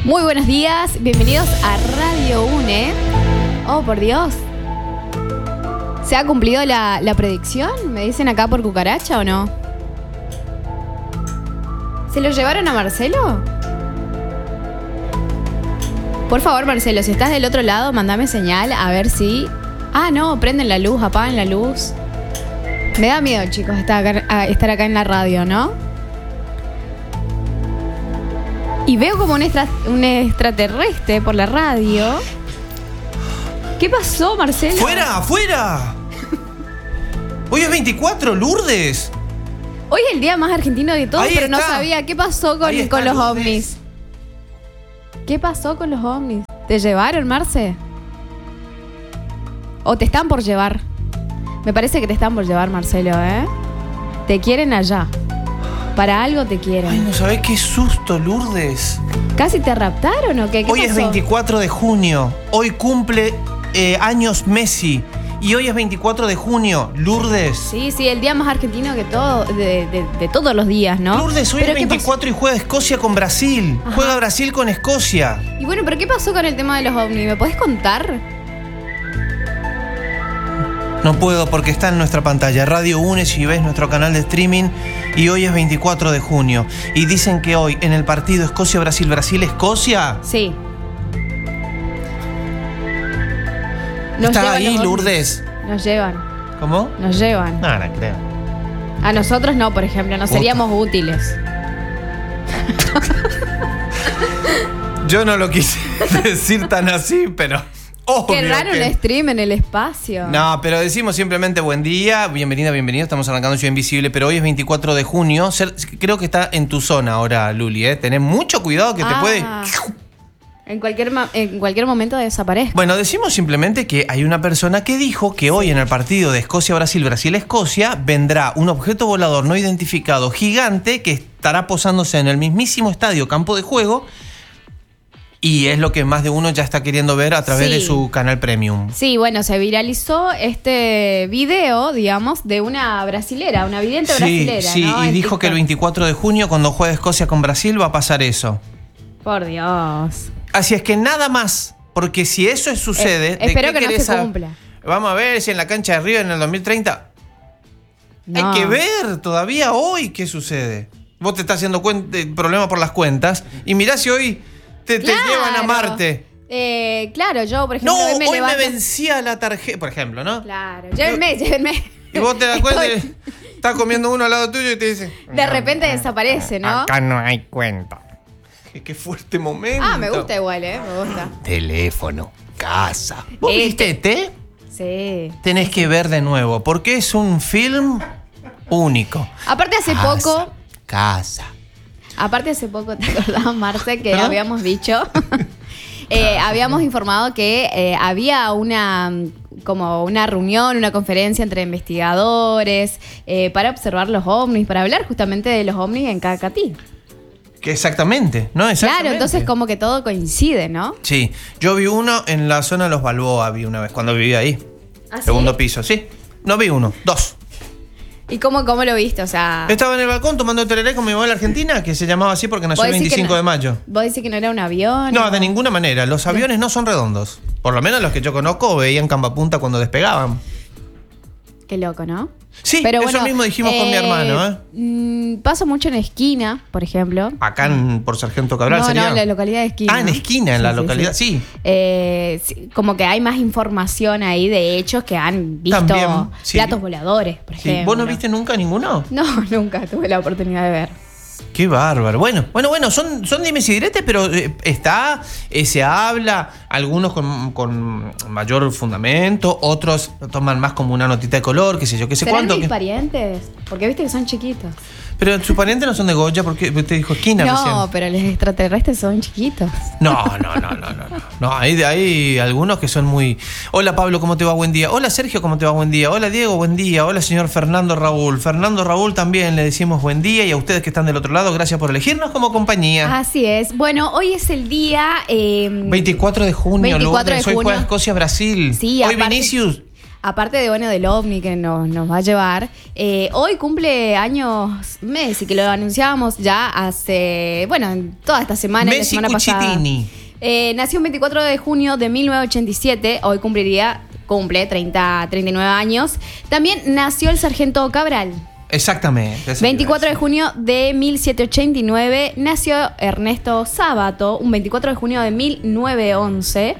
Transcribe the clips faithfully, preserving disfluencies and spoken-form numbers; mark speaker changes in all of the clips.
Speaker 1: Muy buenos días, bienvenidos a Radio UNE. Oh, por Dios. ¿Se ha cumplido la, la predicción? ¿Me dicen acá por cucaracha o no? ¿Se lo llevaron a Marcelo? Por favor, Marcelo, si estás del otro lado, mandame señal a ver si... Ah, no, prenden la luz, apagan la luz. Me da miedo, chicos, estar acá, estar acá en la radio, ¿no? Y veo como un, extra, un extraterrestre por la radio. ¿Qué pasó, Marcelo?
Speaker 2: ¡Fuera, fuera! Hoy es veinticuatro, Lourdes.
Speaker 1: Hoy es el día más argentino de todos,
Speaker 2: Ahí
Speaker 1: pero
Speaker 2: está.
Speaker 1: no sabía qué pasó con,
Speaker 2: Ahí
Speaker 1: con
Speaker 2: está,
Speaker 1: los
Speaker 2: Lourdes.
Speaker 1: ovnis. ¿Qué pasó con los ovnis? ¿Te llevaron, Marce? ¿O te están por llevar? Me parece que te están por llevar, Marcelo, ¿eh? Te quieren allá. Para algo te quieren.
Speaker 2: Ay, no sabés qué susto, Lourdes.
Speaker 1: ¿Casi te raptaron o qué? ¿Qué
Speaker 2: Hoy
Speaker 1: pasó?
Speaker 2: es veinticuatro de junio. Hoy cumple eh, años Messi. Y hoy es veinticuatro de junio, Lourdes.
Speaker 1: Sí, sí, el día más argentino que todo, de, de, de todos los días, ¿no?
Speaker 2: Lourdes, hoy
Speaker 1: ¿Pero
Speaker 2: es
Speaker 1: qué
Speaker 2: veinticuatro y juega Escocia con Brasil.
Speaker 1: Ajá.
Speaker 2: Juega Brasil con Escocia.
Speaker 1: pasó? Y bueno, ¿pero qué pasó con el tema de los ovnis? ¿Me podés contar?
Speaker 2: No puedo porque está en nuestra pantalla. Radio UNE, si ves nuestro canal de streaming. Y hoy es veinticuatro de junio. Y dicen que hoy en el partido Escocia-Brasil, Brasil-Escocia...
Speaker 1: Sí. Nos
Speaker 2: ¿Está
Speaker 1: llevan
Speaker 2: ahí,
Speaker 1: los ovnis.
Speaker 2: Lourdes?
Speaker 1: Nos llevan,
Speaker 2: ¿Cómo?
Speaker 1: nos llevan.
Speaker 2: No, no creo.
Speaker 1: A nosotros no, por ejemplo, no
Speaker 2: Otra.
Speaker 1: seríamos útiles.
Speaker 2: Yo no lo quise decir tan así, pero... Obvio
Speaker 1: Qué raro
Speaker 2: que-
Speaker 1: el stream en el espacio.
Speaker 2: No, pero decimos simplemente buen día, bienvenida, bienvenido. Estamos arrancando Ciudad Invisible, pero hoy es veinticuatro de junio. Cer- Creo que está en tu zona ahora, Luli, ¿eh? Tenés mucho cuidado que te
Speaker 1: Ah.
Speaker 2: puede...
Speaker 1: En cualquier, ma- en cualquier momento desaparezco.
Speaker 2: Bueno, decimos simplemente que hay una persona que dijo que hoy en el partido de Escocia-Brasil, Brasil-Escocia, vendrá un objeto volador no identificado gigante que estará posándose en el mismísimo estadio campo de juego. Y es lo que más de uno ya está queriendo ver a través
Speaker 1: Sí.
Speaker 2: de su canal premium.
Speaker 1: Sí, bueno, se viralizó este video, digamos, de una brasilera, una vidente
Speaker 2: Sí,
Speaker 1: brasilera,
Speaker 2: sí,
Speaker 1: ¿no?
Speaker 2: y
Speaker 1: En
Speaker 2: dijo que el
Speaker 1: TikTok.
Speaker 2: veinticuatro de junio, cuando juegue Escocia con Brasil, va a pasar eso.
Speaker 1: Por Dios.
Speaker 2: Así es que nada más, porque si eso sucede...
Speaker 1: Eh,
Speaker 2: ¿de
Speaker 1: espero
Speaker 2: qué
Speaker 1: que no
Speaker 2: querés
Speaker 1: se
Speaker 2: sab-
Speaker 1: cumpla.
Speaker 2: Vamos a ver si en la cancha de River en el dos mil treinta...
Speaker 1: No.
Speaker 2: Hay que ver todavía hoy qué sucede. Vos te estás haciendo cuen- eh, problema por las cuentas y mirá si hoy te, te
Speaker 1: Claro.
Speaker 2: llevan a Marte.
Speaker 1: Eh, claro, yo, por ejemplo,
Speaker 2: No,
Speaker 1: hoy
Speaker 2: hoy
Speaker 1: me
Speaker 2: me,
Speaker 1: levanto...
Speaker 2: vencía la tarjeta, por ejemplo, ¿no?
Speaker 1: Claro, llévenme, llévenme.
Speaker 2: Y vos te das cuenta
Speaker 1: Estoy-
Speaker 2: y estás comiendo uno al lado tuyo y te dice...
Speaker 1: De repente desaparece, ¿no?
Speaker 2: Acá no hay cuenta. Qué, qué fuerte momento.
Speaker 1: Ah, me gusta igual, ¿eh? Me gusta.
Speaker 2: Teléfono, casa. ¿Vos
Speaker 1: Este.
Speaker 2: viste E T?
Speaker 1: Sí.
Speaker 2: Tenés que ver de nuevo, porque es un film único.
Speaker 1: Aparte hace
Speaker 2: Casa,
Speaker 1: poco...
Speaker 2: Casa.
Speaker 1: Aparte hace poco, ¿te acordás, Marce, que
Speaker 2: ¿Ah?
Speaker 1: habíamos dicho? eh, habíamos informado que eh, había una mm, como una reunión, una conferencia entre investigadores eh, para observar los ovnis, para hablar justamente de los ovnis en Cacatí.
Speaker 2: Que exactamente, ¿no? Exactamente.
Speaker 1: Claro, entonces como que todo coincide, ¿no?
Speaker 2: Sí, yo vi uno en la zona de los Balboa, vi una vez, cuando vivía ahí.
Speaker 1: ¿Ah, sí?
Speaker 2: Segundo piso, sí. No vi uno, dos.
Speaker 1: ¿Y cómo, cómo lo viste? O sea,
Speaker 2: Estaba en el balcón tomando tereré con mi abuela argentina, que se llamaba así porque nació
Speaker 1: ¿vos
Speaker 2: el
Speaker 1: decís que
Speaker 2: veinticinco
Speaker 1: no-
Speaker 2: de mayo.
Speaker 1: ¿Vos decís que no era un avión?
Speaker 2: No,
Speaker 1: o-
Speaker 2: de ninguna manera. Los aviones no son redondos. Por lo menos los que yo conozco veían Cambapunta cuando despegaban.
Speaker 1: Qué loco, ¿no?
Speaker 2: Sí,
Speaker 1: Pero
Speaker 2: eso
Speaker 1: bueno,
Speaker 2: mismo dijimos con mi hermano, ¿eh?
Speaker 1: mm, paso mucho en Esquina, por ejemplo.
Speaker 2: Acá en, por Sargento Cabral
Speaker 1: no,
Speaker 2: sería.
Speaker 1: no, en la localidad de Esquina.
Speaker 2: Ah, en Esquina, en
Speaker 1: Sí,
Speaker 2: la
Speaker 1: sí,
Speaker 2: localidad,
Speaker 1: sí.
Speaker 2: sí.
Speaker 1: Eh, sí, como que hay más información ahí de hechos que han visto
Speaker 2: También, sí.
Speaker 1: platos voladores, por
Speaker 2: Sí.
Speaker 1: ejemplo.
Speaker 2: ¿Vos no viste nunca ninguno?
Speaker 1: No, nunca tuve la oportunidad de ver.
Speaker 2: Qué bárbaro. Bueno, bueno, bueno, son, son dimes y diretes, pero eh, está, eh, se habla, algunos con, con mayor fundamento, otros lo toman más como una notita de color, qué sé yo, qué sé
Speaker 1: ¿Serán
Speaker 2: cuánto.
Speaker 1: mis
Speaker 2: que-
Speaker 1: parientes? Porque viste que son chiquitos.
Speaker 2: Pero sus parientes no son de Goya porque te dijo esquina
Speaker 1: No,
Speaker 2: recién.
Speaker 1: pero los extraterrestres son chiquitos.
Speaker 2: No, no, no, no, no, no. No, hay, hay algunos que son muy... Hola Pablo, ¿cómo te va? Buen día. Hola Sergio, ¿cómo te va? Buen día. Hola Diego, buen día. Hola señor Fernando Raúl. Fernando Raúl también le decimos buen día y a ustedes que están del otro lado, gracias por elegirnos como compañía.
Speaker 1: Así es. Bueno, hoy es el día... eh,
Speaker 2: veinticuatro de junio,
Speaker 1: veinticuatro
Speaker 2: Lourdes.
Speaker 1: de
Speaker 2: Hoy
Speaker 1: junio.
Speaker 2: juega Escocia-Brasil.
Speaker 1: Sí,
Speaker 2: Hoy
Speaker 1: aparte-
Speaker 2: Vinicius
Speaker 1: aparte de bueno del ovni que nos, nos va a llevar, eh, hoy cumple años Messi, que lo anunciábamos ya hace, bueno, en toda esta semana y la
Speaker 2: Messi
Speaker 1: semana
Speaker 2: Cucitini.
Speaker 1: pasada. Eh, nació el veinticuatro de junio de mil novecientos ochenta y siete, hoy cumpliría, cumple treinta, treinta y nueve años. También nació el sargento Cabral.
Speaker 2: Exactamente.
Speaker 1: veinticuatro de junio de mil setecientos ochenta y nueve nació Ernesto Sábato, un veinticuatro de junio de mil novecientos once.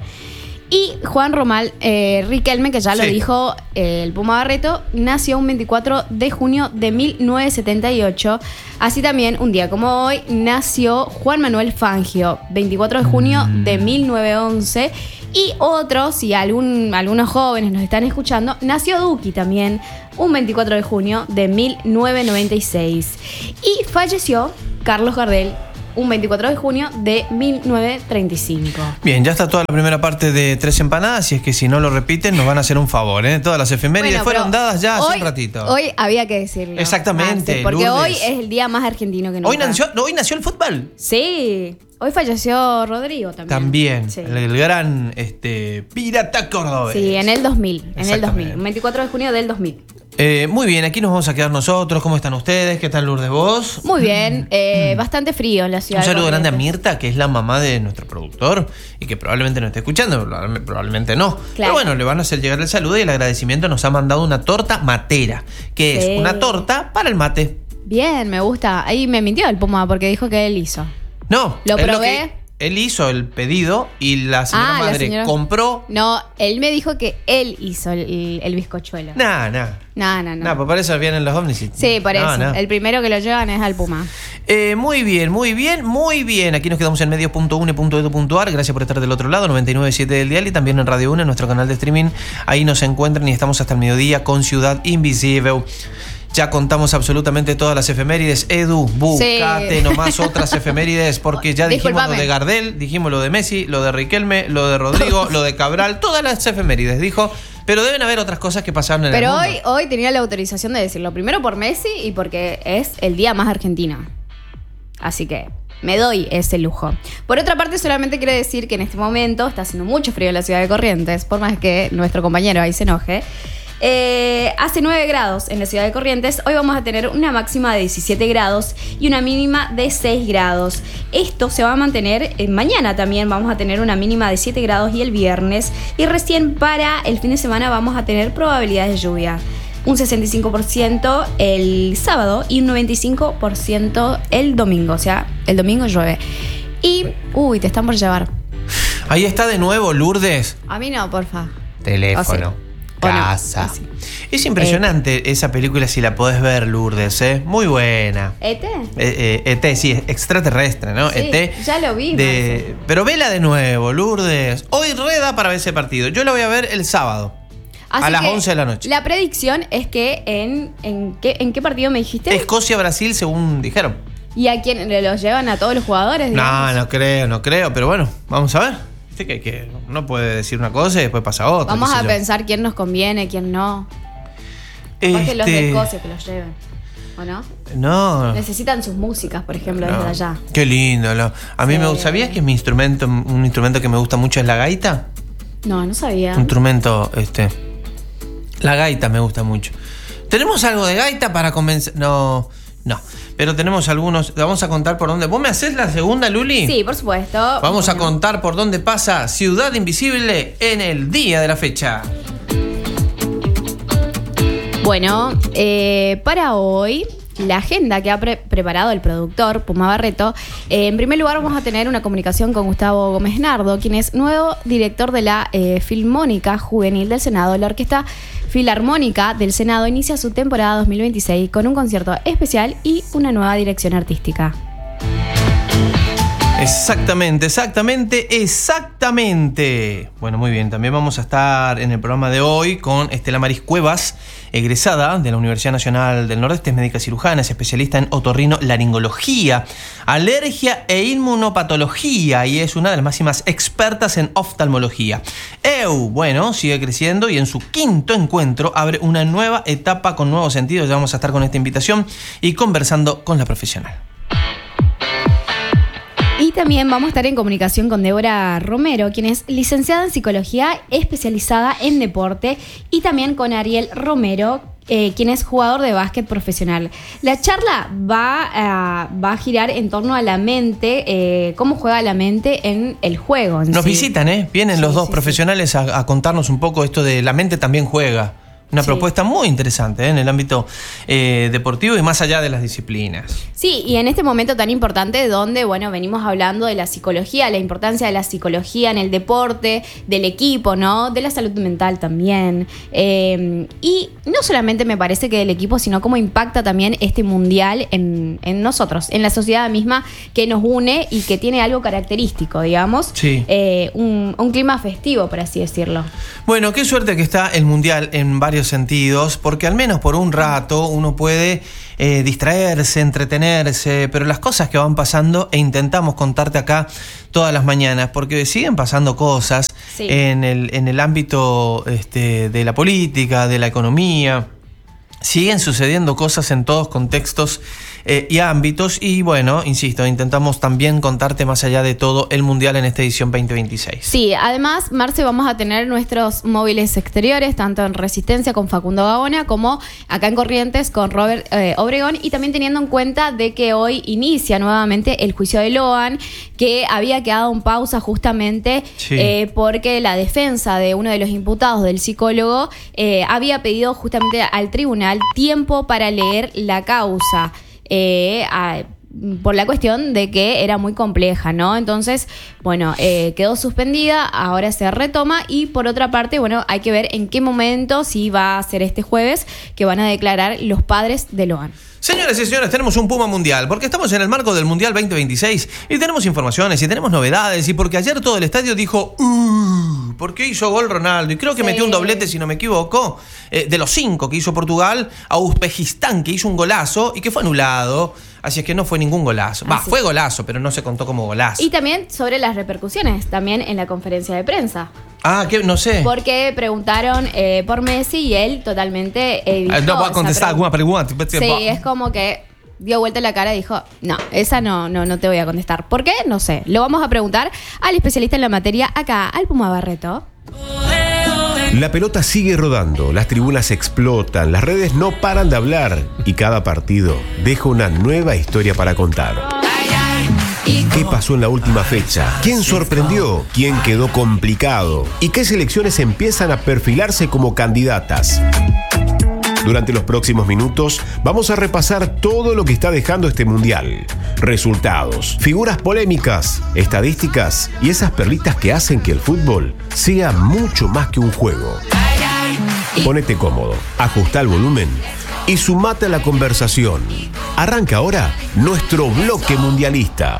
Speaker 1: Y Juan Román eh, Riquelme, que ya lo
Speaker 2: Sí.
Speaker 1: dijo eh, el Puma Barreto, nació un veinticuatro de junio de mil novecientos setenta y ocho. Así también, un día como hoy, nació Juan Manuel Fangio, veinticuatro de junio de mil novecientos once. Y otros, si algún, algunos jóvenes nos están escuchando, nació Duki también, un veinticuatro de junio de mil novecientos noventa y seis. Y falleció Carlos Gardel, un veinticuatro de junio de mil novecientos treinta y cinco.
Speaker 2: Bien, ya está toda la primera parte de Tres Empanadas, y es que si no lo repiten nos van a hacer un favor, ¿eh? Todas las efemérides
Speaker 1: Bueno,
Speaker 2: fueron
Speaker 1: pero
Speaker 2: dadas ya
Speaker 1: hoy,
Speaker 2: hace un ratito.
Speaker 1: Hoy había que decirlo.
Speaker 2: Exactamente,
Speaker 1: Marce, porque
Speaker 2: Lourdes.
Speaker 1: hoy es el día más argentino que nunca.
Speaker 2: Hoy nació, hoy nació el fútbol.
Speaker 1: Sí, hoy falleció Rodrigo también.
Speaker 2: También,
Speaker 1: Sí.
Speaker 2: el, el gran este, pirata cordobés.
Speaker 1: Sí, en el dos mil, en el dos
Speaker 2: Exactamente.
Speaker 1: mil, veinticuatro de junio del dos mil.
Speaker 2: Eh, muy bien, aquí nos vamos a quedar nosotros. ¿Cómo están ustedes? ¿Qué tal, Lourdes, vos?
Speaker 1: Muy bien, eh, bastante frío en la ciudad.
Speaker 2: Un
Speaker 1: de
Speaker 2: saludo grande a
Speaker 1: Corrientes.
Speaker 2: Mirta, que es la mamá de nuestro productor y que probablemente no esté escuchando, probablemente no. Pero bueno, le van a hacer llegar el saludo y el agradecimiento. Nos ha mandado una torta matera, que
Speaker 1: Sí.
Speaker 2: es una torta para el mate.
Speaker 1: Bien, me gusta. Ahí me mintió el Puma porque dijo que él hizo.
Speaker 2: No,
Speaker 1: Lo
Speaker 2: es
Speaker 1: probé.
Speaker 2: que él hizo el pedido y la señora
Speaker 1: Ah, la
Speaker 2: madre
Speaker 1: señora-
Speaker 2: compró.
Speaker 1: No, él me dijo que él hizo el, el bizcochuelo.
Speaker 2: Nah, nah.
Speaker 1: No, no, no.
Speaker 2: Nah, pues para eso vienen los ovnis.
Speaker 1: Sí, por
Speaker 2: No,
Speaker 1: eso.
Speaker 2: no.
Speaker 1: El primero que lo llevan es al Puma.
Speaker 2: Eh, muy bien, muy bien, muy bien. Aquí nos quedamos en medios punto une punto edu punto ar. Gracias por estar del otro lado, noventa y nueve punto siete del dial y también en Radio uno, en nuestro canal de streaming. Ahí nos encuentran y estamos hasta el mediodía con Ciudad Invisible. Ya contamos absolutamente todas las efemérides. Edu, buscate
Speaker 1: Sí.
Speaker 2: nomás otras efemérides, porque ya dijimos
Speaker 1: Disculpame.
Speaker 2: lo de Gardel, dijimos lo de Messi, lo de Riquelme, lo de Rodrigo, lo de Cabral, todas las efemérides, dijo. Pero deben haber otras cosas que pasaron en
Speaker 1: Pero
Speaker 2: el mundo.
Speaker 1: hoy, hoy tenía la autorización de decirlo. Primero por Messi y porque es el día más argentino. Así que me doy ese lujo. Por otra parte, solamente quiero decir que en este momento está haciendo mucho frío en la ciudad de Corrientes, por más que nuestro compañero ahí se enoje. Eh, hace nueve grados en la ciudad de Corrientes. Hoy vamos a tener una máxima de diecisiete grados y una mínima de seis grados. Esto se va a mantener eh, mañana también. Vamos a tener una mínima de siete grados y el viernes. Y recién para el fin de semana vamos a tener probabilidades de lluvia. Un sesenta y cinco por ciento el sábado y un noventa y cinco por ciento el domingo. O sea, el domingo llueve. Y, uy, te están por llevar.
Speaker 2: Ahí está de nuevo, Lourdes.
Speaker 1: A mí no, porfa.
Speaker 2: Teléfono.
Speaker 1: O sí.
Speaker 2: Casa.
Speaker 1: O no, o sí.
Speaker 2: Es impresionante esa película si la podés ver, Lourdes, ¿eh? Muy buena.
Speaker 1: ¿Ete?
Speaker 2: Eh, eh, E T, sí, es extraterrestre, ¿no?
Speaker 1: Sí,
Speaker 2: E T.
Speaker 1: ya lo vi,
Speaker 2: de-
Speaker 1: Marce.
Speaker 2: Pero vela de nuevo, Lourdes. Hoy reda para ver ese partido. Yo la voy a ver el sábado.
Speaker 1: Así
Speaker 2: a las
Speaker 1: que
Speaker 2: once de la noche.
Speaker 1: La predicción es que en, en, ¿qué, ¿en qué partido me dijiste?
Speaker 2: Escocia-Brasil, según dijeron.
Speaker 1: ¿Y a quién los llevan a todos los jugadores?
Speaker 2: No,
Speaker 1: digamos?
Speaker 2: no creo, no creo. Pero bueno, vamos a ver. Viste que, que uno puede decir una cosa y después pasa otra.
Speaker 1: Vamos
Speaker 2: qué sé
Speaker 1: a
Speaker 2: yo.
Speaker 1: pensar quién nos conviene, quién no. Más que los de
Speaker 2: Este,
Speaker 1: Escocia que los lleven. ¿O no?
Speaker 2: No.
Speaker 1: Necesitan sus músicas, por ejemplo,
Speaker 2: No.
Speaker 1: desde allá.
Speaker 2: Qué lindo. Lo- A mí
Speaker 1: Sí.
Speaker 2: me ¿sabías que mi instrumento, un instrumento que me gusta mucho es la gaita?
Speaker 1: No, no sabía.
Speaker 2: Un instrumento, este. La gaita me gusta mucho. ¿Tenemos algo de gaita para convencer? No, no. Pero tenemos algunos. Vamos a contar por dónde. ¿Vos me hacés la segunda, Luli?
Speaker 1: Sí, por supuesto.
Speaker 2: Vamos a
Speaker 1: Bueno.
Speaker 2: contar por dónde pasa Ciudad Invisible en el día de la fecha.
Speaker 1: Bueno, eh, para hoy, la agenda que ha pre- preparado el productor Puma Barreto, eh, en primer lugar vamos a tener una comunicación con Gustavo Gómez Nardo, quien es nuevo director de la eh, Filmónica Juvenil del Senado. La Orquesta Filarmónica del Senado inicia su temporada dos mil veintiséis con un concierto especial y una nueva dirección artística.
Speaker 2: Exactamente, exactamente, exactamente. Bueno, muy bien. También vamos a estar en el programa de hoy con Estela Maris Cuevas, egresada de la Universidad Nacional del Nordeste, es médica cirujana, es especialista en otorrinolaringología, alergia e inmunopatología y es una de las máximas expertas en oftalmología. E U, bueno, sigue creciendo y en su quinto encuentro abre una nueva etapa con nuevos sentidos. Ya vamos a estar con esta invitación y conversando con la profesional.
Speaker 1: Y también vamos a estar en comunicación con Débora Romero, quien es licenciada en psicología especializada en deporte, y también con Ariel Romero, Eh, quien es jugador de básquet profesional. La charla va a, va a girar en torno a la mente, eh, cómo juega la mente en el juego. En
Speaker 2: Nos
Speaker 1: sí.
Speaker 2: visitan, ¿eh? Vienen
Speaker 1: Sí,
Speaker 2: los dos
Speaker 1: sí,
Speaker 2: profesionales
Speaker 1: sí.
Speaker 2: a, a contarnos un poco esto de la mente también juega. Una
Speaker 1: Sí.
Speaker 2: propuesta muy interesante, ¿eh? En el ámbito eh, deportivo y más allá de las disciplinas.
Speaker 1: Sí, y en este momento tan importante donde, bueno, venimos hablando de la psicología, la importancia de la psicología en el deporte, del equipo, ¿no? De la salud mental también. Eh, y no solamente me parece que del equipo, sino cómo impacta también este mundial en, en nosotros, en la sociedad misma que nos une y que tiene algo característico, digamos.
Speaker 2: Sí.
Speaker 1: Eh, un, un clima festivo, por así decirlo.
Speaker 2: Bueno, qué suerte que está el mundial en varios sentidos, porque al menos por un rato uno puede eh, distraerse, entretenerse, pero las cosas que van pasando, e intentamos contarte acá todas las mañanas, porque siguen pasando cosas
Speaker 1: Sí.
Speaker 2: en el, en el ámbito este, de la política, de la economía. Siguen sucediendo cosas en todos contextos eh, y ámbitos, y bueno, insisto, intentamos también contarte más allá de todo el Mundial en esta edición veinte veintiséis.
Speaker 1: Sí, además, Marce, vamos a tener nuestros móviles exteriores, tanto en Resistencia con Facundo Gaona, como acá en Corrientes con Robert eh, Obregón, y también teniendo en cuenta de que hoy inicia nuevamente el juicio de Loan, que había quedado en pausa justamente
Speaker 2: Sí.
Speaker 1: eh, porque la defensa de uno de los imputados, del psicólogo, eh, había pedido justamente al tribunal tiempo para leer la causa. Eh, a, por la cuestión de que era muy compleja, ¿no? Entonces, bueno, eh, quedó suspendida, ahora se retoma, y por otra parte, bueno, hay que ver en qué momento, si va a ser este jueves, que van a declarar los padres de Loan.
Speaker 2: Señoras y señores, tenemos un Puma Mundial, porque estamos en el marco del Mundial veinte veintiséis y tenemos informaciones y tenemos novedades, y porque ayer todo el estadio dijo uh, porque hizo gol Ronaldo, y creo que
Speaker 1: Sí.
Speaker 2: metió un doblete, si no me equivoco, eh, de los cinco que hizo Portugal, a Uzbekistán, que hizo un golazo y que fue anulado, así es que no fue ningún golazo. Va,
Speaker 1: Así.
Speaker 2: fue golazo, pero no se contó como golazo.
Speaker 1: Y también sobre las repercusiones, también en la conferencia de prensa.
Speaker 2: Ah, que no sé.
Speaker 1: Porque preguntaron eh, por Messi y él totalmente evitó
Speaker 2: Ah, no va a
Speaker 1: esa
Speaker 2: contestar alguna pregunta.
Speaker 1: Sí, es como que dio vuelta la cara y dijo, no, esa no, no, no te voy a contestar. ¿Por qué? No sé. Lo vamos a preguntar al especialista en la materia acá, al Puma Barreto.
Speaker 3: La pelota sigue rodando, las tribunas explotan, las redes no paran de hablar y cada partido deja una nueva historia para contar. ¿Qué pasó en la última fecha? ¿Quién sorprendió? ¿Quién quedó complicado? ¿Y qué selecciones empiezan a perfilarse como candidatas? Durante los próximos minutos vamos a repasar todo lo que está dejando este mundial. Resultados, figuras polémicas, estadísticas y esas perlitas que hacen que el fútbol sea mucho más que un juego. Ponete cómodo, ajusta el volumen y sumate a la conversación. Arranca ahora nuestro bloque mundialista.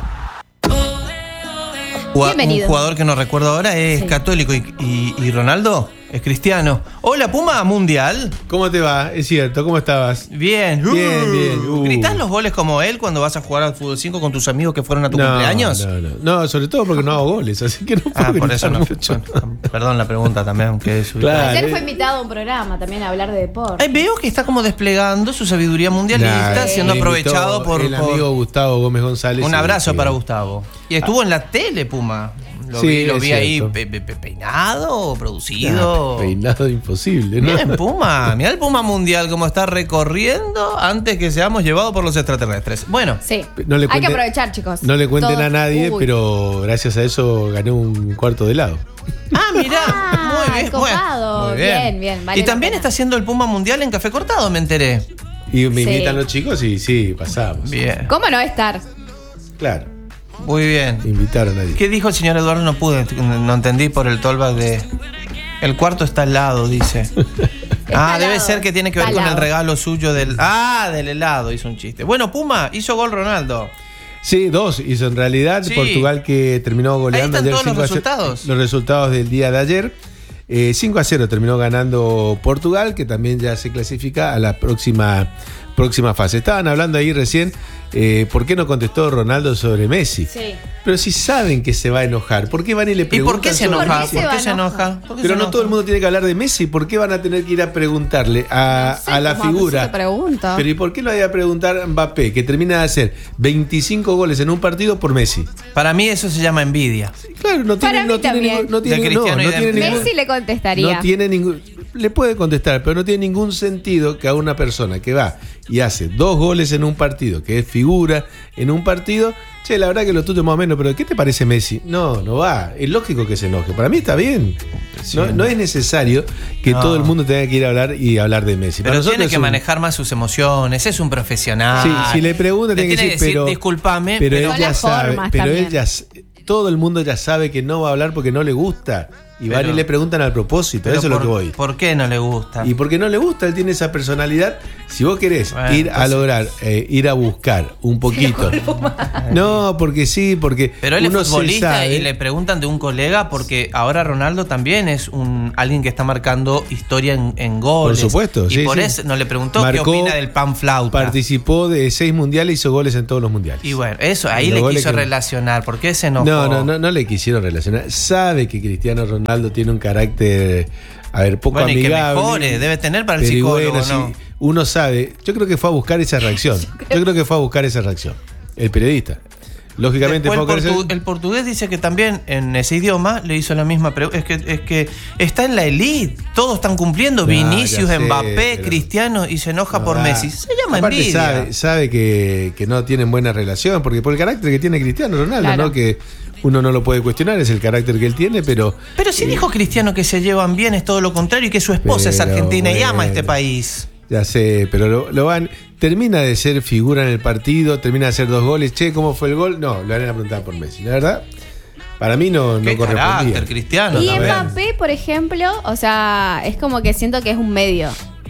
Speaker 1: Bienvenido.
Speaker 2: Un jugador que no recuerdo ahora es
Speaker 1: Sí.
Speaker 2: católico, y, y, y Ronaldo es cristiano. Hola, Puma Mundial.
Speaker 4: ¿Cómo te va? Es cierto, ¿cómo estabas?
Speaker 2: Bien.
Speaker 4: Bien, bien. Uh.
Speaker 2: ¿Gritás los goles como él cuando vas a jugar al fútbol cinco con tus amigos que fueron a tu
Speaker 4: no,
Speaker 2: cumpleaños?
Speaker 4: No, no, no, sobre todo porque no hago goles, así que no puedo
Speaker 2: Ah, por
Speaker 4: gritar
Speaker 2: eso no.
Speaker 4: mucho.
Speaker 2: Bueno, perdón la pregunta también, que es
Speaker 4: Claro.
Speaker 1: Ayer
Speaker 4: eh.
Speaker 1: fue invitado a un programa también a hablar de deporte.
Speaker 2: Ay, veo que está como desplegando su sabiduría mundialista,
Speaker 4: Nah,
Speaker 2: siendo
Speaker 4: me
Speaker 2: aprovechado
Speaker 4: invitó
Speaker 2: por,
Speaker 4: el
Speaker 2: por-
Speaker 4: amigo Gustavo Gómez González.
Speaker 2: un
Speaker 4: y-
Speaker 2: abrazo
Speaker 4: sí.
Speaker 2: para Gustavo. Y estuvo en la tele, Puma. Lo
Speaker 4: Sí,
Speaker 2: vi, lo
Speaker 4: es
Speaker 2: vi ahí
Speaker 4: cierto.
Speaker 2: pe- pe- pe- peinado, producido.
Speaker 4: Ah, peinado imposible, ¿no?
Speaker 2: Bien, Puma. Mirá el Puma Mundial como está recorriendo antes que seamos llevados por los extraterrestres. Bueno,
Speaker 1: Sí,
Speaker 4: No le
Speaker 1: hay que
Speaker 4: cuente-
Speaker 1: aprovechar, chicos.
Speaker 4: No le cuenten
Speaker 1: Todo-
Speaker 4: a nadie,
Speaker 1: Uy.
Speaker 4: pero gracias a eso gané un cuarto de helado.
Speaker 2: ah, mirá,
Speaker 1: Ah,
Speaker 2: muy bien.
Speaker 1: copado.
Speaker 2: Bueno, muy
Speaker 1: Bien, bien, vale
Speaker 2: y
Speaker 1: la
Speaker 2: también
Speaker 1: pena.
Speaker 2: está haciendo el Puma Mundial en Café Cortado, me enteré.
Speaker 4: Y me
Speaker 1: Sí.
Speaker 4: invitan los chicos y sí, pasamos.
Speaker 2: Bien,
Speaker 1: ¿Cómo no estar?
Speaker 4: Claro,
Speaker 2: muy bien.
Speaker 4: me invitaron ahí.
Speaker 2: ¿Qué dijo el señor Eduardo? No pude, no entendí por el tollback de... El cuarto está al lado, dice. Ah,
Speaker 1: al
Speaker 2: debe
Speaker 1: lado,
Speaker 2: ser que tiene que ver
Speaker 1: está
Speaker 2: con
Speaker 1: al
Speaker 2: el
Speaker 1: lado.
Speaker 2: regalo suyo del... Ah, del helado, hizo un chiste. Bueno, Puma, hizo gol Ronaldo.
Speaker 4: Sí, dos hizo en realidad.
Speaker 2: Sí.
Speaker 4: Portugal que terminó goleando.
Speaker 2: Ahí están todos los
Speaker 4: cinco a cero.
Speaker 2: resultados.
Speaker 4: Los resultados del día de ayer. Eh, cinco a cero terminó ganando Portugal, que también ya se clasifica a la próxima próxima fase. Estaban hablando ahí recién, eh, ¿por qué no contestó Ronaldo sobre Messi?
Speaker 1: Sí.
Speaker 4: Pero si saben que se va a enojar, ¿por qué van y le
Speaker 2: ¿Y
Speaker 4: preguntan?
Speaker 2: por qué se
Speaker 4: sobre
Speaker 2: enoja?
Speaker 1: ¿Por qué se
Speaker 2: ¿Por
Speaker 1: va
Speaker 2: qué
Speaker 1: a
Speaker 2: se
Speaker 1: enojar?
Speaker 2: enoja? ¿Por qué
Speaker 4: Pero
Speaker 2: se
Speaker 4: no
Speaker 2: enoja?
Speaker 4: todo el mundo tiene que hablar de Messi. ¿Por qué van a tener que ir a preguntarle a,
Speaker 1: No sé,
Speaker 4: a la
Speaker 1: como
Speaker 4: figura?
Speaker 1: te pregunto.
Speaker 4: Pero ¿y por qué no hay a preguntar a Mbappé, que termina de hacer veinticinco goles en un partido por Messi?
Speaker 2: Para mí eso se llama envidia.
Speaker 4: Claro, no tiene,
Speaker 1: Para
Speaker 4: no
Speaker 1: mí
Speaker 4: tiene
Speaker 1: también.
Speaker 4: ningún, no tiene,
Speaker 2: De
Speaker 4: no,
Speaker 2: Cristiano y
Speaker 4: no
Speaker 2: de
Speaker 4: tiene
Speaker 2: Mbappé.
Speaker 4: ningún,
Speaker 1: Messi le contestaría.
Speaker 4: no tiene ningún, le puede contestar, pero no tiene ningún sentido que a una persona que va y hace dos goles en un partido, que es figura en un partido, che, la verdad que lo tuyo más o menos, pero ¿qué te parece Messi? No, no va, es lógico que se enoje. Para mí está bien.
Speaker 2: Sí.
Speaker 4: No, no es necesario que
Speaker 2: No.
Speaker 4: todo el mundo tenga que ir a hablar y hablar de Messi. Para
Speaker 2: Pero
Speaker 4: nosotros
Speaker 2: tiene
Speaker 4: es
Speaker 2: que
Speaker 4: un-
Speaker 2: manejar más sus emociones, es un profesional.
Speaker 4: Sí, si le pregunta
Speaker 2: Le
Speaker 4: tiene que decir, pero
Speaker 2: disculpame,
Speaker 4: pero,
Speaker 2: pero,
Speaker 4: él ya
Speaker 1: las
Speaker 4: sabe,
Speaker 1: formas
Speaker 4: pero él
Speaker 1: también.
Speaker 4: ya s- todo el mundo ya sabe que no va a hablar porque no le gusta y van
Speaker 2: Pero-
Speaker 4: y le preguntan al propósito,
Speaker 2: pero
Speaker 4: eso es lo
Speaker 2: por,
Speaker 4: que voy.
Speaker 2: ¿por qué no le gusta?
Speaker 4: Y porque no le gusta, él tiene esa personalidad. Si vos querés
Speaker 2: Bueno,
Speaker 4: ir a
Speaker 2: entonces-
Speaker 4: lograr, eh, ir a buscar un poquito. No, porque sí, porque
Speaker 2: Pero él
Speaker 4: uno
Speaker 2: es
Speaker 4: se
Speaker 2: futbolista
Speaker 4: sabe-
Speaker 2: y le preguntan de un colega porque ahora Ronaldo también es un alguien que está marcando historia en, en goles.
Speaker 4: Por supuesto,
Speaker 2: Y
Speaker 4: sí,
Speaker 2: por
Speaker 4: sí.
Speaker 2: eso no le preguntó qué
Speaker 4: Marcó,
Speaker 2: opina del pan flauta.
Speaker 4: Participó de seis mundiales, hizo goles en todos los mundiales.
Speaker 2: Y bueno, eso, ahí
Speaker 4: Los
Speaker 2: le
Speaker 4: goles
Speaker 2: quiso
Speaker 4: que-
Speaker 2: relacionar. ¿Por qué se enojó?
Speaker 4: No, no, no, no le quisieron relacionar. Sabe que Cristiano Ronaldo tiene un carácter, a ver, poco
Speaker 2: Bueno, y que
Speaker 4: amigable.
Speaker 2: mejore, debe tener para el
Speaker 4: Pero y
Speaker 2: psicólogo,
Speaker 4: bueno,
Speaker 2: ¿no?
Speaker 4: sí, uno sabe. Yo creo que fue a buscar esa reacción. Yo creo que fue a buscar esa reacción. El periodista. Lógicamente
Speaker 2: Después
Speaker 4: fue a
Speaker 2: el,
Speaker 4: buscar
Speaker 2: portu-
Speaker 4: esa-
Speaker 2: el portugués dice que también en ese idioma le hizo la misma pregunta. Es que, es que está en la elite, todos están cumpliendo.
Speaker 4: No,
Speaker 2: Vinicius,
Speaker 4: ya sé,
Speaker 2: Mbappé,
Speaker 4: pero-
Speaker 2: Cristiano y se enoja
Speaker 4: No
Speaker 2: por
Speaker 4: da.
Speaker 2: Messi. Se llama
Speaker 4: Aparte
Speaker 2: envidia.
Speaker 4: Sabe, sabe que, que no tienen buena relación, porque por el carácter que tiene Cristiano Ronaldo,
Speaker 1: Claro.
Speaker 4: ¿no? Que uno no lo puede cuestionar, es el carácter que él tiene, pero.
Speaker 2: Pero si dijo Cristiano que se llevan bien, es todo lo contrario y que su esposa es
Speaker 4: Pero
Speaker 2: argentina y ama
Speaker 4: bueno.
Speaker 2: este país.
Speaker 4: Ya sé, pero lo, lo van. Termina de ser figura en el partido, termina de hacer dos goles. Che, ¿cómo fue el gol? No, le van a preguntar por Messi. La verdad, para mí no, no
Speaker 2: Qué
Speaker 4: correspondía.
Speaker 2: carácter, Cristiano.
Speaker 1: Y
Speaker 2: también.
Speaker 1: Mbappé, por ejemplo, o sea, es como que siento que es un medio.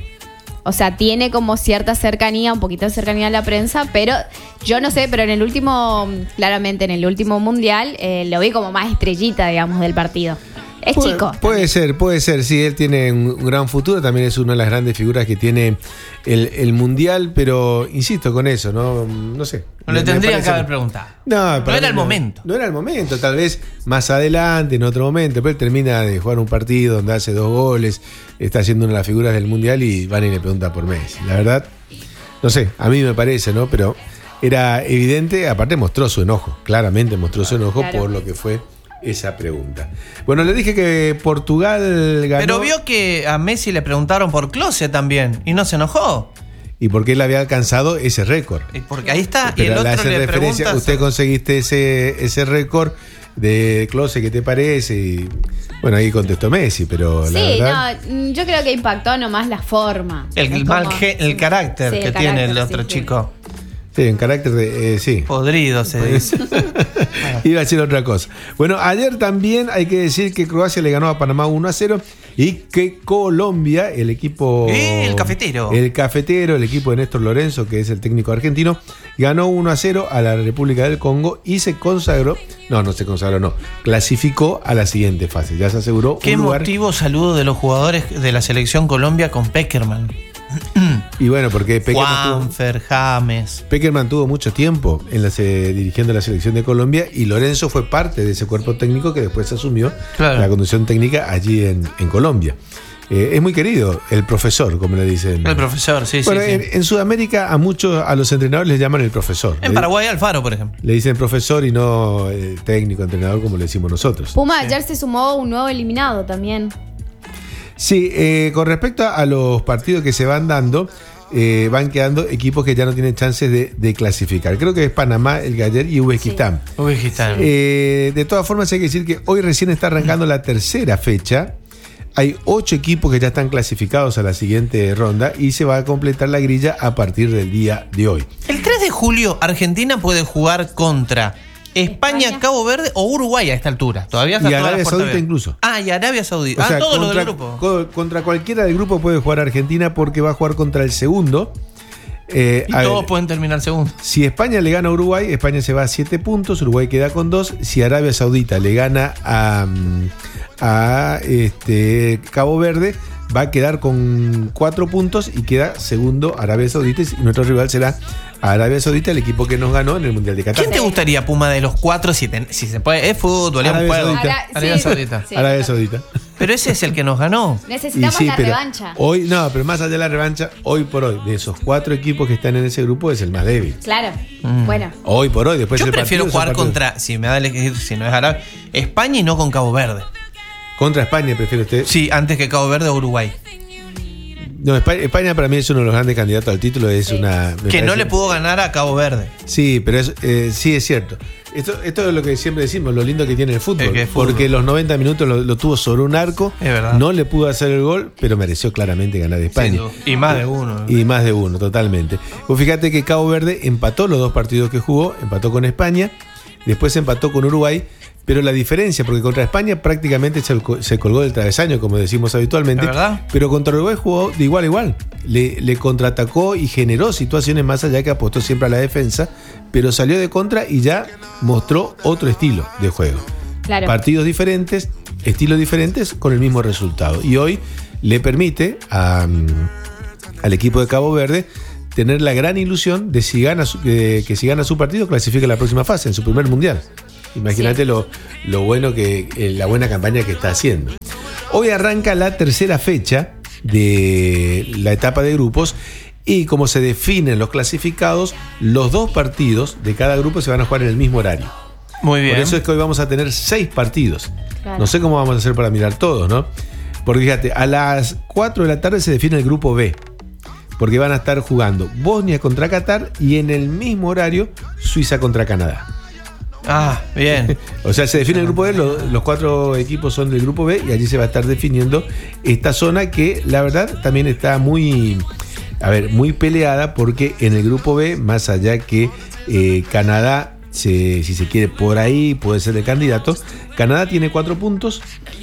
Speaker 1: O sea, tiene como cierta cercanía, un poquito de cercanía a la prensa, pero yo no sé, pero en el último, claramente en el último mundial, eh, lo vi como más estrellita, digamos, del partido. Es
Speaker 4: Puede-
Speaker 1: chico.
Speaker 4: Puede ser, puede ser, sí, él tiene un, un gran futuro, también es una de las grandes figuras que tiene el, el Mundial, pero insisto con eso, no, no sé.
Speaker 2: No
Speaker 4: Me-
Speaker 2: le
Speaker 4: me
Speaker 2: tendrían
Speaker 4: parece-
Speaker 2: que haber preguntado.
Speaker 4: No,
Speaker 2: No
Speaker 4: para
Speaker 2: era
Speaker 4: mí
Speaker 2: el momento.
Speaker 4: No era el momento, tal vez más adelante, en otro momento, pero él termina de jugar un partido donde hace dos goles, está haciendo una de las figuras del Mundial y van y le preguntan por Messi. La verdad, no sé, a mí me parece, ¿no? Pero era evidente, aparte mostró su enojo, claramente mostró su enojo
Speaker 1: Claro.
Speaker 4: por lo que fue esa pregunta. Bueno, le dije que Portugal ganó.
Speaker 2: Pero vio que a Messi le preguntaron por Klose también y no se enojó.
Speaker 4: Y porque él había alcanzado ese récord.
Speaker 2: Y porque ahí está. y
Speaker 4: Pero
Speaker 2: el
Speaker 4: le
Speaker 2: otro
Speaker 4: hace
Speaker 2: le
Speaker 4: referencia,
Speaker 2: pregunta.
Speaker 4: usted conseguiste ese, ese récord de Klose, ¿qué te parece? Y bueno, ahí contestó Messi, pero la
Speaker 1: Sí,
Speaker 4: verdad.
Speaker 1: no, mm, yo creo que impactó nomás la forma.
Speaker 2: El,
Speaker 1: Es
Speaker 2: mal
Speaker 1: como-
Speaker 2: ge- el carácter
Speaker 1: Sí,
Speaker 2: que
Speaker 1: el
Speaker 2: tiene el
Speaker 1: carácter,
Speaker 2: otro
Speaker 1: sí, sí.
Speaker 2: chico.
Speaker 4: Sí, en carácter de. eh, sí.
Speaker 2: Podrido se dice.
Speaker 4: Iba a decir otra cosa. Bueno, ayer también hay que decir que Croacia le ganó a Panamá uno a cero y que Colombia, el equipo.
Speaker 2: Eh, el cafetero.
Speaker 4: El cafetero, el equipo de Néstor Lorenzo, que es el técnico argentino, ganó uno a cero a la República del Congo y se consagró. No, no se consagró, no. Clasificó a la siguiente fase. Ya se aseguró
Speaker 2: Qué
Speaker 4: un lugar.
Speaker 2: emotivo saludo de los jugadores de la selección Colombia con Peckerman.
Speaker 4: Y bueno, porque Peckerman tuvo,
Speaker 2: Juanfer, James.
Speaker 4: Peckerman tuvo mucho tiempo en la, se- dirigiendo la selección de Colombia y Lorenzo fue parte de ese cuerpo técnico que después asumió
Speaker 2: Claro.
Speaker 4: la conducción técnica allí en, en Colombia. Eh, es muy querido, el profesor, como le dicen.
Speaker 2: El profesor, sí,
Speaker 4: Bueno,
Speaker 2: sí. sí.
Speaker 4: En, en Sudamérica a muchos, a los entrenadores les llaman el profesor.
Speaker 2: En
Speaker 4: Le-
Speaker 2: Paraguay, Alfaro, por ejemplo.
Speaker 4: Le dicen profesor y no eh, técnico, entrenador, como le decimos nosotros.
Speaker 1: Puma ayer se sumó un nuevo eliminado también.
Speaker 4: Sí, eh, con respecto a los partidos que se van dando, eh, van quedando equipos que ya no tienen chances de, de clasificar. Creo que es Panamá, el Galler y Uzbekistán.
Speaker 2: Uzbekistán.
Speaker 4: Eh, de todas formas, hay que decir que hoy recién está arrancando la tercera fecha. Hay ocho equipos que ya están clasificados a la siguiente ronda y se va a completar la grilla a partir del día de hoy.
Speaker 2: El tres de julio, Argentina puede jugar contra España,
Speaker 1: España.
Speaker 2: Cabo Verde o Uruguay a esta altura. Todavía está
Speaker 4: Y
Speaker 2: todas las
Speaker 4: Arabia
Speaker 2: puertas
Speaker 4: Saudita
Speaker 2: abiertas.
Speaker 4: incluso.
Speaker 2: Ah, y Arabia Saudita.
Speaker 4: O sea,
Speaker 2: ah, todo
Speaker 4: contra,
Speaker 2: lo del grupo.
Speaker 4: co- contra cualquiera del grupo puede jugar Argentina porque va a jugar contra el segundo. Eh,
Speaker 2: Y
Speaker 4: a ver,
Speaker 2: todos pueden terminar segundo.
Speaker 4: si España le gana a Uruguay, España se va a siete puntos, Uruguay queda con dos. Si Arabia Saudita le gana a, mm, a este, Cabo Verde, va a quedar con cuatro puntos y queda segundo Arabia Saudita, y nuestro rival será Arabia Saudita, el equipo que nos ganó en el Mundial de Qatar.
Speaker 2: ¿Quién te gustaría, Puma, de los cuatro? Si, te, si se puede, es fútbol, es un
Speaker 4: Arabia
Speaker 2: juego.
Speaker 4: Saudita.
Speaker 1: Ara-
Speaker 2: Arabia
Speaker 1: sí.
Speaker 2: Saudita.
Speaker 1: Sí.
Speaker 4: Arabia Saudita.
Speaker 2: Pero ese es el que nos ganó.
Speaker 1: Necesitamos
Speaker 4: Y sí,
Speaker 1: la
Speaker 4: pero
Speaker 1: revancha.
Speaker 4: Hoy, no, pero más allá de la revancha, hoy por hoy, de esos cuatro equipos que están en ese grupo, es el más débil.
Speaker 1: Claro.
Speaker 2: Mm.
Speaker 1: Bueno.
Speaker 4: Hoy por hoy, después
Speaker 2: Yo
Speaker 4: del
Speaker 2: prefiero
Speaker 4: partido,
Speaker 2: jugar
Speaker 4: esos partidos.
Speaker 2: contra, si me da el elegir, si no es Arabia, España y no con Cabo Verde.
Speaker 4: Contra España, prefiere usted.
Speaker 2: Sí, antes que Cabo Verde o Uruguay.
Speaker 4: No, España, España para mí es uno de los grandes candidatos al título. Es
Speaker 1: Sí.
Speaker 4: una. me
Speaker 2: Que no
Speaker 4: parece-
Speaker 2: le pudo ganar a Cabo Verde.
Speaker 4: Sí, pero es, eh, sí es cierto. Esto, esto es lo que siempre decimos, lo lindo que tiene el fútbol.
Speaker 2: Es que es fútbol.
Speaker 4: Porque los noventa minutos lo, lo tuvo sobre un arco.
Speaker 2: Es verdad.
Speaker 4: No le pudo hacer el gol, pero mereció claramente ganar de España.
Speaker 2: Sin duda. Y más de uno.
Speaker 4: Y más de uno, totalmente. Pues fíjate que Cabo Verde empató los dos partidos que jugó, empató con España, después empató con Uruguay, pero la diferencia, porque contra España prácticamente se, se colgó del travesaño, como decimos habitualmente,
Speaker 2: ¿Es verdad?
Speaker 4: pero contra Uruguay jugó de igual a igual. Le, le contraatacó y generó situaciones más allá, que apostó siempre a la defensa, pero salió de contra y ya mostró otro estilo de juego.
Speaker 1: Claro.
Speaker 4: Partidos diferentes, estilos diferentes, con el mismo resultado. Y hoy le permite a, al equipo de Cabo Verde tener la gran ilusión de si gana su- de que si gana su partido clasifica a la próxima fase, en su primer mundial. Imagínate
Speaker 1: Sí.
Speaker 4: lo, lo bueno que, eh, la buena campaña que está haciendo. Hoy arranca la tercera fecha de la etapa de grupos, y como se definen los clasificados, los dos partidos de cada grupo se van a jugar en el mismo horario.
Speaker 2: Muy bien.
Speaker 4: Por eso es que hoy vamos a tener seis partidos.
Speaker 1: Claro.
Speaker 4: No sé cómo vamos a hacer para mirar todos, ¿no? Porque fíjate, a las cuatro de la tarde se define el grupo B. Porque van a estar jugando Bosnia contra Qatar y en el mismo horario Suiza contra Canadá.
Speaker 2: Ah, bien.
Speaker 4: O sea, se define el grupo B, lo- los cuatro equipos son del grupo B y allí se va a estar definiendo esta zona que la verdad también está muy, a ver, muy peleada, porque en el grupo B, más allá que eh, Canadá, se- si se quiere por ahí, puede ser el candidato, Canadá tiene cuatro puntos,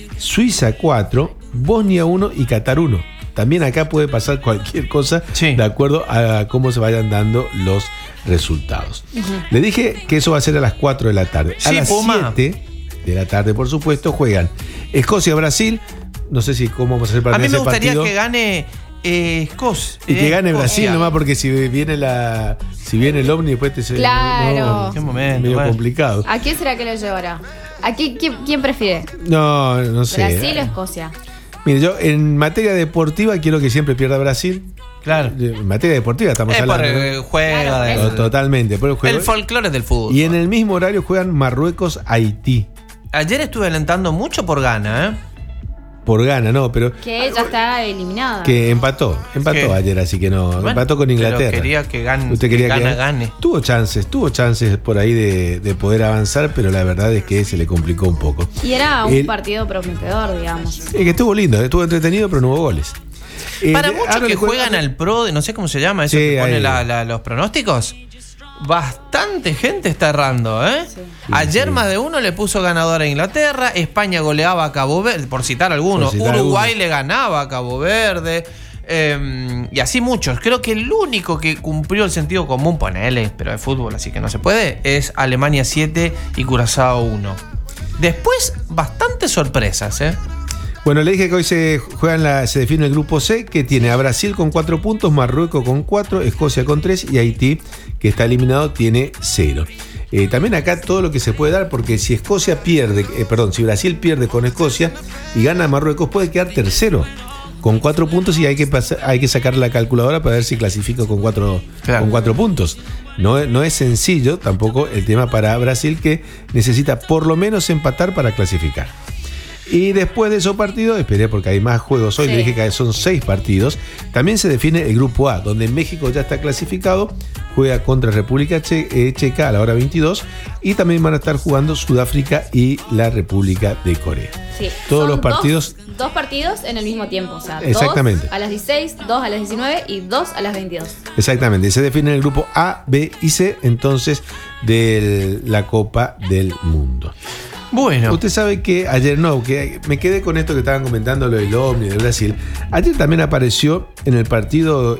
Speaker 4: Suiza cuatro, Bosnia uno y Qatar uno. También acá puede pasar cualquier cosa,
Speaker 2: Sí.
Speaker 4: de acuerdo a cómo se vayan dando los resultados. Le dije que eso va a ser a las cuatro de la tarde. A
Speaker 2: Sí,
Speaker 4: las
Speaker 2: Puma.
Speaker 4: siete de la tarde, por supuesto, juegan Escocia-Brasil. No sé si cómo vamos a hacer para
Speaker 2: A mí
Speaker 4: tener
Speaker 2: me
Speaker 4: ese
Speaker 2: gustaría
Speaker 4: partido.
Speaker 2: que gane eh, Escocia.
Speaker 4: Y que gane Brasil
Speaker 2: Escocia.
Speaker 4: nomás, porque si viene la si viene el Omni después te se
Speaker 1: Claro.
Speaker 2: Qué momento,
Speaker 4: medio
Speaker 2: bueno.
Speaker 4: complicado.
Speaker 1: ¿A quién será que lo llevará? ¿A quién, quién, quién prefiere?
Speaker 4: No, no sé.
Speaker 1: ¿Brasil o Escocia?
Speaker 4: Mire, yo en materia deportiva quiero que siempre pierda Brasil.
Speaker 2: Claro.
Speaker 4: En materia deportiva estamos
Speaker 2: Es por
Speaker 4: hablando. ¿no?
Speaker 2: el juega
Speaker 1: Claro,
Speaker 2: del-
Speaker 1: eso.
Speaker 4: Totalmente. Por el juego.
Speaker 2: el folclore del fútbol.
Speaker 4: Y en el mismo horario juegan Marruecos-Haití.
Speaker 2: Ayer estuve alentando mucho por gana, ¿eh?
Speaker 4: Por gana, no, pero
Speaker 1: Que ya está eliminada.
Speaker 4: que empató. Empató
Speaker 2: ¿Qué?
Speaker 4: ayer, así que no.
Speaker 2: Bueno,
Speaker 4: empató con
Speaker 2: pero
Speaker 4: Inglaterra.
Speaker 2: quería que gane-
Speaker 4: Usted
Speaker 2: que
Speaker 4: quería
Speaker 2: gana, gane.
Speaker 4: Tuvo chances, tuvo chances por ahí de, de poder avanzar, pero la verdad es que se le complicó un poco.
Speaker 1: Y era un
Speaker 4: El-
Speaker 1: partido prometedor, digamos.
Speaker 4: Es que estuvo lindo, estuvo entretenido, pero no hubo goles. Eh,
Speaker 2: Para
Speaker 4: de-
Speaker 2: muchos
Speaker 4: ahora
Speaker 2: que
Speaker 4: le cuento-
Speaker 2: juegan al pro, de, no sé cómo se llama, eso
Speaker 4: Sí,
Speaker 2: que pone
Speaker 4: ahí.
Speaker 2: la- la- los pronósticos, bastante gente está errando, ¿eh?
Speaker 1: Sí.
Speaker 2: Ayer
Speaker 4: sí.
Speaker 2: más de uno le puso ganador a Inglaterra, España goleaba a Cabo Verde, por citar algunos,
Speaker 4: Por citar
Speaker 2: Uruguay
Speaker 4: algunos.
Speaker 2: le ganaba a Cabo Verde, eh, y así muchos. Creo que el único que cumplió el sentido común, ponele, pero de fútbol, así que no se puede, es Alemania siete y Curazao uno. Después, bastantes sorpresas, ¿eh?
Speaker 4: Bueno, le dije que hoy se juegan la, se define el grupo C, que tiene a Brasil con cuatro puntos, Marruecos con cuatro, Escocia con tres y Haití, que está eliminado, tiene cero. Eh, también acá todo lo que se puede dar, porque si Escocia pierde, eh, perdón, si Brasil pierde con Escocia y gana Marruecos, puede quedar tercero con cuatro puntos y hay que pasar, hay que sacar la calculadora para ver si clasifica con cuatro,
Speaker 2: Claro.
Speaker 4: con cuatro puntos. No, no es sencillo tampoco el tema para Brasil, que necesita por lo menos empatar para clasificar. Y después de esos partidos, esperé porque hay más juegos hoy,
Speaker 1: Sí.
Speaker 4: le dije que son seis partidos. También se define el grupo A, donde México ya está clasificado, juega contra República Che- eh, Checa a la hora veintidós, y también van a estar jugando Sudáfrica y la República de Corea.
Speaker 1: Sí.
Speaker 4: Todos
Speaker 1: Son
Speaker 4: los partidos-
Speaker 1: Dos, dos partidos en el mismo tiempo. O sea,
Speaker 4: Exactamente.
Speaker 1: dos a las dieciséis, dos a las diecinueve y dos a las veintidós.
Speaker 4: Exactamente, se define el grupo A, B y C, entonces, de la Copa del Mundo.
Speaker 2: Bueno.
Speaker 4: Usted sabe que ayer no, que me quedé con esto que estaban comentando, lo del Omni de Brasil. Ayer también apareció en el partido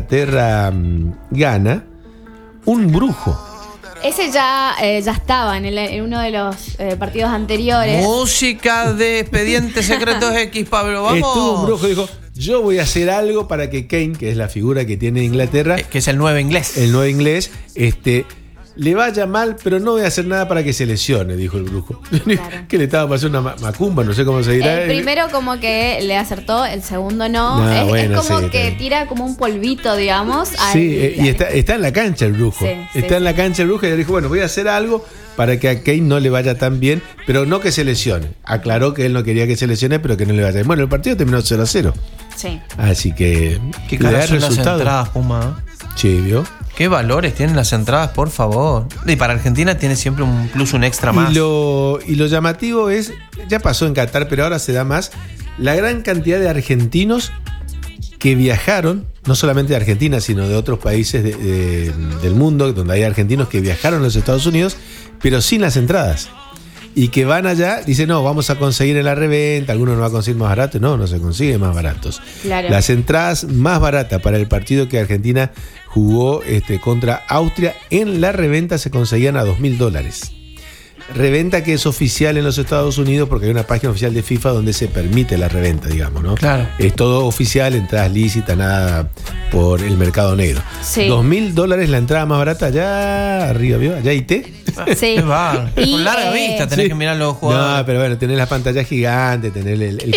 Speaker 4: Inglaterra-Ghana un brujo.
Speaker 1: Ese ya, eh, ya estaba en, el- en uno de los eh, partidos anteriores.
Speaker 2: Música de Expedientes Secretos X, Pablo, vamos.
Speaker 4: Estuvo un brujo y dijo: yo voy a hacer algo para que Kane, que es la figura que tiene Inglaterra,
Speaker 2: Que es el nuevo inglés.
Speaker 4: el nuevo inglés, este, le vaya mal, pero no voy a hacer nada para que se lesione, dijo el brujo.
Speaker 1: Claro.
Speaker 4: Que le estaba pasando una ma- macumba, no sé cómo se dirá.
Speaker 1: El primero como que le acertó, el segundo no.
Speaker 4: No,
Speaker 1: es,
Speaker 4: bueno,
Speaker 1: es como
Speaker 4: sí,
Speaker 1: que
Speaker 4: también.
Speaker 1: tira como un polvito, digamos. al-
Speaker 4: Sí, eh, y está, está en la cancha el brujo.
Speaker 1: Sí, sí,
Speaker 4: está en
Speaker 1: sí.
Speaker 4: la cancha el brujo y le dijo, bueno, voy a hacer algo para que a Kane no le vaya tan bien, pero no que se lesione. Aclaró que él no quería que se lesione, pero que no le vaya bien. Bueno, el partido terminó cero a cero.
Speaker 1: Sí.
Speaker 4: Así que
Speaker 2: Qué
Speaker 4: le da
Speaker 2: caras son las
Speaker 4: resultado.
Speaker 2: entradas, Puma.
Speaker 4: Sí, ¿vio?
Speaker 2: Qué valores tienen las entradas, por favor. Y para Argentina tiene siempre un plus, un extra más.
Speaker 4: Y lo, y lo llamativo es, ya pasó en Qatar, pero ahora se da más, la gran cantidad de argentinos que viajaron, no solamente de Argentina, sino de otros países de- de- del mundo, donde hay argentinos que viajaron a los Estados Unidos, pero sin las entradas. Y que van allá, dicen, no, vamos a conseguir en la reventa, algunos no va a conseguir más barato. No, no se consigue más baratos.
Speaker 1: Claro.
Speaker 4: Las entradas más baratas para el partido que Argentina jugó este, contra Austria en la reventa se conseguían a dos mil dólares. Reventa que es oficial en los Estados Unidos porque hay una página oficial de FIFA donde se permite la reventa, digamos, ¿no?
Speaker 2: Claro.
Speaker 4: Es todo oficial, entradas lícitas, nada por el mercado negro.
Speaker 1: Sí.
Speaker 4: Dos mil dólares la entrada más barata allá arriba, ¿vio? Allá I T.
Speaker 1: Sí.
Speaker 2: Qué bárbaro.
Speaker 1: Y,
Speaker 2: Con larga
Speaker 1: eh,
Speaker 2: vista tenés
Speaker 4: Sí.
Speaker 2: que mirar los jugadores.
Speaker 4: No, pero bueno, tenés la pantalla gigante, tenés el, el